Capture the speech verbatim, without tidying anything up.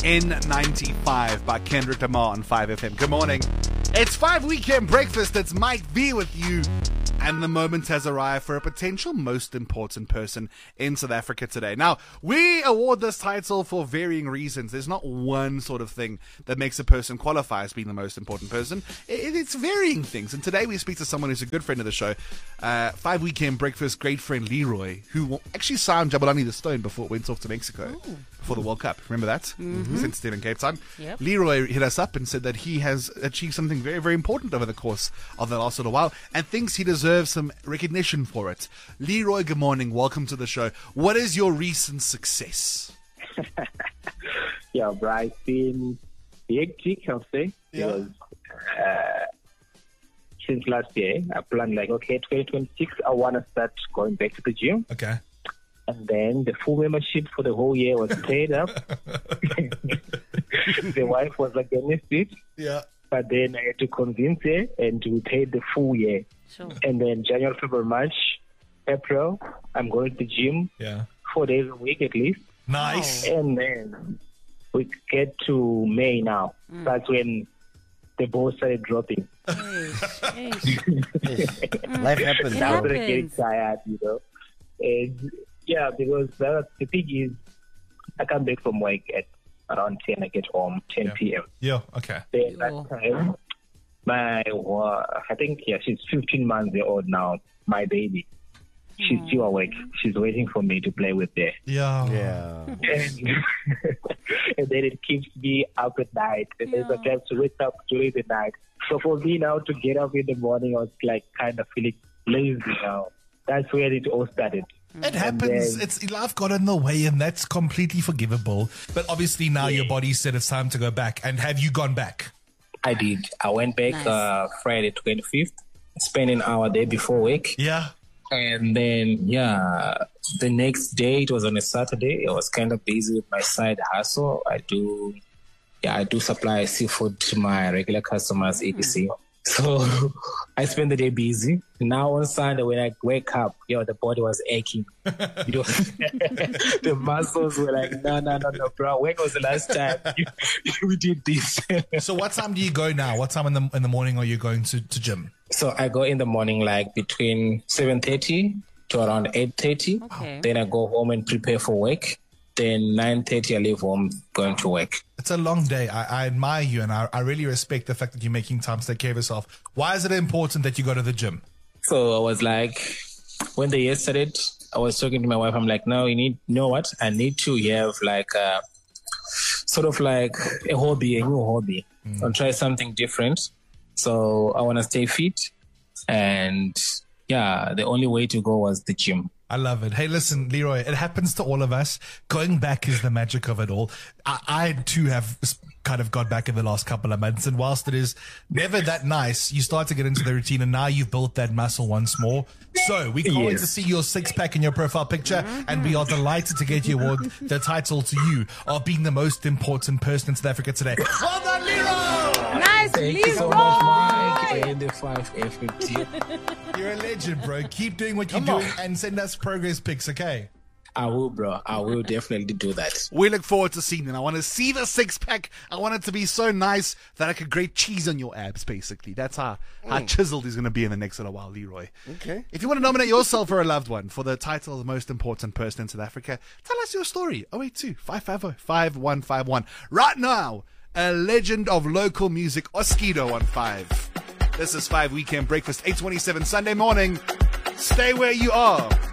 N ninety-five by Kendrick Lamar on five F M. Good morning. It's five Weekend Breakfast. It's Mike V with you. And the moment has arrived for a potential most important person in South Africa today. Now, we award this title for varying reasons. There's not one sort of thing that makes a person qualify as being the most important person. It, it's varying things. And today we speak to someone who's a good friend of the show, uh, Five Weekend Breakfast great friend Leroy, who actually signed Jabulani the Stone before it went off to Mexico. Ooh. Before the World Cup. Remember that? Mm-hmm. Sensitive in Cape Town. Yep. Leroy hit us up and said that he has achieved something very, very important over the course of the last little while and thinks he deserves some recognition for it. Leroy, good morning. Welcome to the show. What is your recent success? Yeah, bro, it's been hectic, I'll say. Yeah. Because uh, since last year, I planned like, okay, twenty twenty-six, I want to start going back to the gym. Okay. And then the full membership for the whole year was paid up. The wife was against it. Yeah. But then I had to convince her, and we paid the full year. Sure. And then January, February, March, April, I'm going to the gym. Yeah. Four days a week at least. Nice. And then we get to May now. Mm. That's when the balls started dropping. Life happens. Now I get tired, you know. And yeah, because uh, the thing is, I come back from work at around ten. I get home ten yeah. p.m. Yeah. Okay. Then that time, my uh, I think yeah, she's fifteen months old now. My baby, she's mm. still awake. She's waiting for me to play with her. Yeah. Yeah. And, and then it keeps me up at night. And yeah. there's a chance to wake up during the night. So for me now to get up in the morning, I was like kind of feeling lazy now. That's where it all started. It happens. Then, it's life got in the way, and that's completely forgivable. But obviously now yeah. your body said it's time to go back. And have you gone back? I did. I went back nice. uh, Friday twenty-fifth, spent an hour there before work. Yeah. And then, yeah, the next day, it was on a Saturday. I was kind of busy with my side hustle. I do, yeah, I do supply seafood to my regular customers, mm. et cetera. So I spent the day busy. Now on Sunday when I wake up, you know, the body was aching. You know, the muscles were like, no, no, no, no, bro. When was the last time you, we did this? So what time do you go now? What time in the in the morning are you going to, to gym? So I go in the morning like between seven thirty to around eight thirty. Okay. Then I go home and prepare for work. Then nine thirty I leave home going to work. It's a long day. I, I admire you, and I, I really respect the fact that you're making time to take care of yourself. Why is it important that you go to the gym? So I was like, when the year started, I was talking to my wife. I'm like, no, you need, you know what? I need to have like a, sort of like a hobby, a new hobby. Mm. I'll try something different. So I want to stay fit. And yeah, the only way to go was the gym. I love it. Hey, listen, Leroy, it happens to all of us. Going back is the magic of it all. I, I too have kind of got back in the last couple of months. And whilst it is never that nice, you start to get into the routine and now you've built that muscle once more. So we can't yes. wait to see your six pack in your profile picture. Mm-hmm. And we are delighted to get you award the title to you of being the most important person in South Africa today. Well done, Leroy! Nice, Thank Leroy! you so much, Mike. And the five F team. You're a legend, bro. Keep doing what you're Come doing on. and send us progress pics, okay? I will, bro. I will definitely do that. We look forward to seeing it. I want to see the six-pack. I want it to be so nice that I could grate cheese on your abs, basically. That's how, mm. how chiseled he's going to be in the next little while, Leroy. Okay. If you want to nominate yourself or a loved one for the title of the most important person in South Africa, tell us your story. oh eight two, five five zero, five one five one. Right now, a legend of local music, Oskido on five. This is five Weekend Breakfast, eight twenty-seven Sunday morning. Stay where you are.